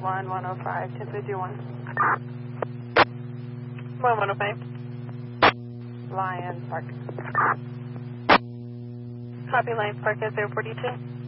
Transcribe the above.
1105, 1051. 1105. Lions Park. Copy, Lions Park at 042.